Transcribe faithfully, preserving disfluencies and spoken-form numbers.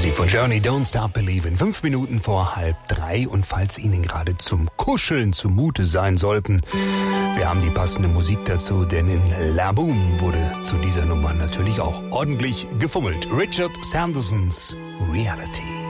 Musik von Journey, Don't Stop Believin'. Fünf Minuten vor halb drei. Und falls Ihnen gerade zum Kuscheln zumute sein sollten, wir haben die passende Musik dazu, denn in La Boom wurde zu dieser Nummer natürlich auch ordentlich gefummelt. Richard Sandersons Reality.